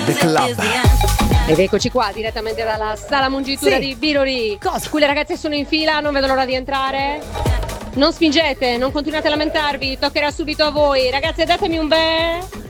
The Club. Ed eccoci qua direttamente dalla sala mungitura di Birori. Cosa? Qui le ragazze sono in fila, non vedo l'ora di entrare. Non spingete, non continuate a lamentarvi, toccherà subito a voi. Ragazze, datemi un bel.